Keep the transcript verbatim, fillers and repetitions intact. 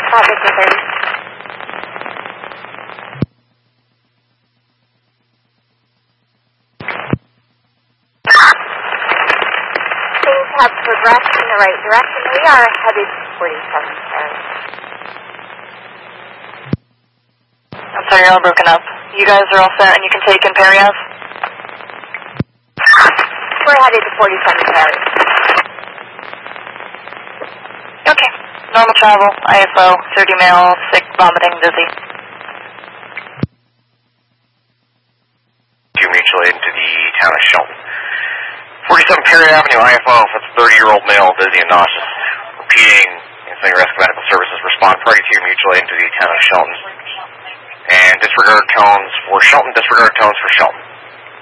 Hot Victor thirty. Things have progressed in the right direction. We are headed to forty-seven Paris. I'm sorry, you're all broken up. You guys are all set and you can take in Perry Ave? We're headed to forty-seven Paris. Okay. Normal travel, I S O, thirty male, sick, vomiting, dizzy. To mutual aid into the town of Shelton. forty-seven Perry Avenue, I F O, that's a thirty-year-old male, dizzy and nauseous. Repeating, Insane Rescue Medical Services, respond party to mutual aid into the town of Shelton. And disregard tones for Shelton, disregard tones for Shelton.